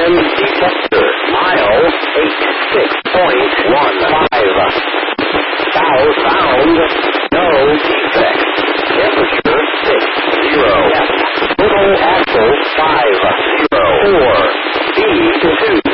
Motion detector. Mile 86.15. Sound. No defect. Temperature 60. Total axle 50. 4. Speed 2.